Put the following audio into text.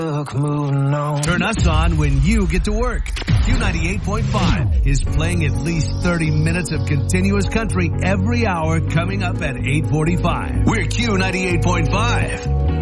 Moving on. Turn us on when you get to work. Q98.5 is playing at least 30 minutes of continuous country every hour coming up at 8:45. We're Q98.5.